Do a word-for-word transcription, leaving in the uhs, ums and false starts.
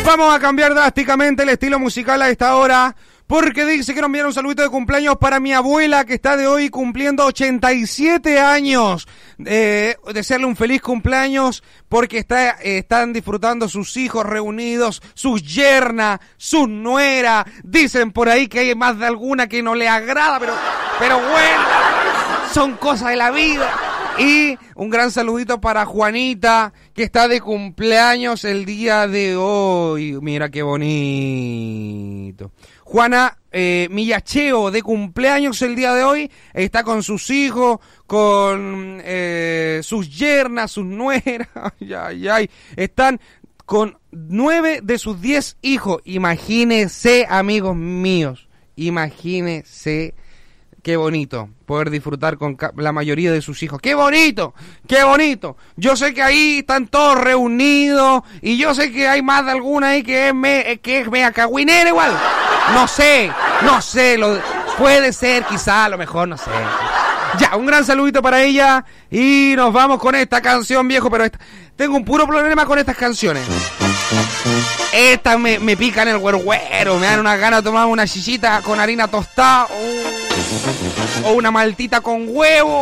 Vamos a cambiar drásticamente el estilo musical a esta hora, porque dice que nos enviaron un saludito de cumpleaños para mi abuela, que está de hoy cumpliendo ochenta y siete años. Eh, desearle un feliz cumpleaños, porque está, eh, están disfrutando sus hijos reunidos, sus yernas, sus nueras. Dicen por ahí que hay más de alguna que no le agrada, pero, pero bueno, son cosas de la vida. Y un gran saludito para Juanita, que está de cumpleaños el día de hoy. Mira qué bonito. Juana eh, Millacheo, de cumpleaños el día de hoy. Está con sus hijos, con eh, sus yernas, sus nueras. Ay, ay, ay. Están con nueve de sus diez hijos. Imagínense, amigos míos. Imagínense. Qué bonito poder disfrutar con la mayoría de sus hijos. ¡Qué bonito! ¡Qué bonito! Yo sé que ahí están todos reunidos y yo sé que hay más de alguna ahí que es, me, que es mea cagüinera igual. No sé, no sé. Lo, puede ser, quizá, a lo mejor, no sé. Ya, un gran saludito para ella y nos vamos con esta canción, viejo, pero esta, tengo un puro problema con estas canciones. Estas me, me pican el güero, me dan una gana de tomar una chichita con harina tostada o, o una maltita con huevo.